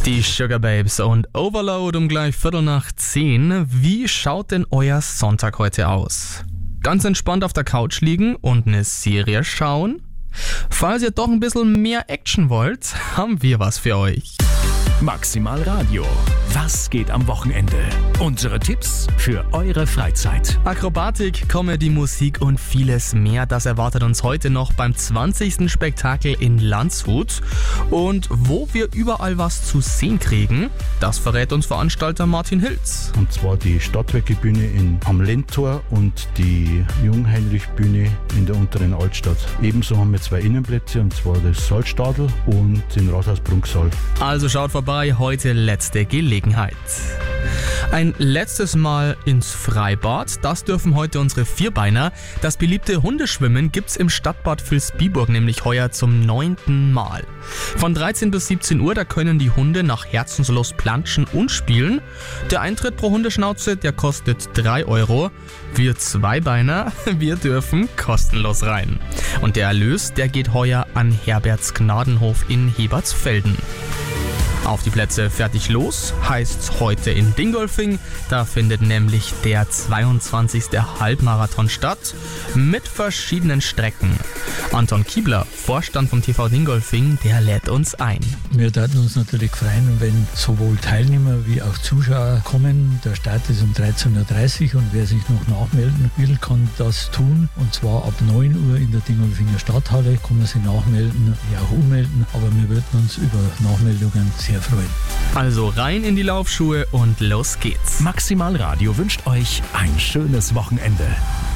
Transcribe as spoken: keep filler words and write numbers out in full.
Die Sugar Babes und Overload um gleich Viertel nach zehn. Wie schaut denn euer Sonntag heute aus? Ganz entspannt auf der Couch liegen und eine Serie schauen? Falls ihr doch ein bisschen mehr Action wollt, haben wir was für euch. Maximal Radio. Was geht am Wochenende? Unsere Tipps für eure Freizeit. Akrobatik, Comedy, Musik und vieles mehr, das erwartet uns heute noch beim zwanzigsten Spektakel in Landshut. Und wo wir überall was zu sehen kriegen, das verrät uns Veranstalter Martin Hilz. Und zwar die Stadtwerkebühne in, am Lendtor und die Jungheinrich-Bühne in der unteren Altstadt. Ebenso haben wir zwei Innenplätze, und zwar das Salzstadel und den Rathaus-Prunksaal. Also schaut vorbei, heute letzte Gelegenheit. Ein letztes Mal ins Freibad, das dürfen heute unsere Vierbeiner. Das beliebte Hundeschwimmen gibt's im Stadtbad Vilsbiburg nämlich heuer zum neunten Mal. Von dreizehn bis siebzehn Uhr, da können die Hunde nach Herzenslust planschen und spielen. Der Eintritt pro Hundeschnauze, der kostet drei Euro. Wir Zweibeiner, wir dürfen kostenlos rein. Und der Erlös, der geht heuer an Herberts Gnadenhof in Hebertsfelden. Auf die Plätze fertig los heißt's heute in Dingolfing. Da findet nämlich der zweiundzwanzigste Halbmarathon statt mit verschiedenen Strecken. Anton Kiebler, Vorstand vom T V Dingolfing, der lädt uns ein. Wir würden uns natürlich freuen, wenn sowohl Teilnehmer wie auch Zuschauer kommen. Der Start ist um dreizehn Uhr dreißig und wer sich noch nachmelden will, kann das tun. Und zwar ab neun Uhr in der Dingolfinger Stadthalle kann man sich nachmelden, wie auch ummelden. Aber wir würden uns über Nachmeldungen sehr freuen. Also rein in die Laufschuhe und los geht's. Maximal Radio wünscht euch ein schönes Wochenende.